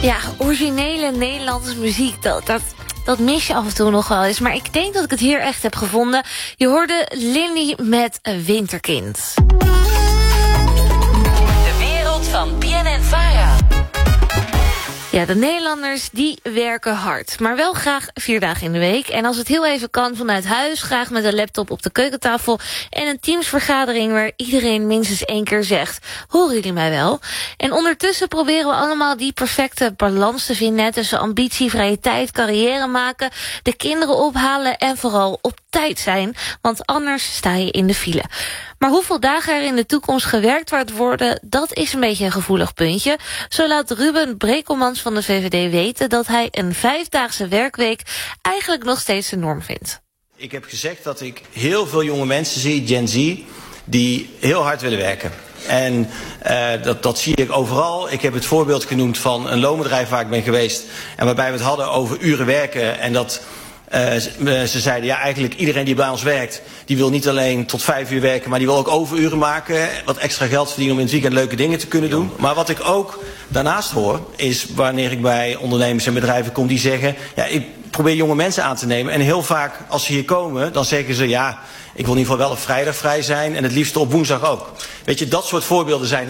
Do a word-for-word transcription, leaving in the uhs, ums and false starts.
Ja, originele Nederlandse muziek, dat, dat, dat mis je af en toe nog wel eens. Maar ik denk dat ik het hier echt heb gevonden. Je hoorde Lindy met Winterkind. De wereld van B N N-Vara. Ja, de Nederlanders die werken hard, maar wel graag vier dagen in de week. En als het heel even kan vanuit huis, graag met een laptop op de keukentafel en een teamsvergadering waar iedereen minstens één keer zegt: horen jullie mij wel? En ondertussen proberen we allemaal die perfecte balans te vinden tussen ambitie, vrije tijd, carrière maken, de kinderen ophalen en vooral op tijd zijn, want anders sta je in de file. Maar hoeveel dagen er in de toekomst gewerkt wordt worden, dat is een beetje een gevoelig puntje. Zo laat Ruben Brekelmans van de V V D weten dat hij een vijfdaagse werkweek eigenlijk nog steeds de norm vindt. Ik heb gezegd dat ik heel veel jonge mensen zie, Gen Z, die heel hard willen werken. En uh, dat, dat zie ik overal. Ik heb het voorbeeld genoemd van een loonbedrijf waar ik ben geweest en waarbij we het hadden over uren werken en dat Uh, ze zeiden, ja, eigenlijk iedereen die bij ons werkt, die wil niet alleen tot vijf uur werken, maar die wil ook overuren maken, wat extra geld verdienen om in het weekend leuke dingen te kunnen doen. Maar wat ik ook daarnaast hoor, is wanneer ik bij ondernemers en bedrijven kom die zeggen, ja, ik probeer jonge mensen aan te nemen. En heel vaak als ze hier komen, dan zeggen ze, ja, ik wil in ieder geval wel op vrijdag vrij zijn en het liefst op woensdag ook. Weet je, dat soort voorbeelden zijn